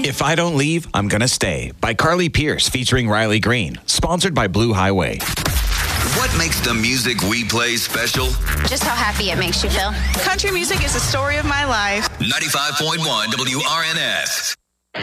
If I Don't Leave, I'm Gonna Stay by Carly Pearce featuring Riley Green. Sponsored by Blue Highway. What makes the music we play special? Just how happy it makes you feel. Country music is the story of my life. 95.1 WRNS.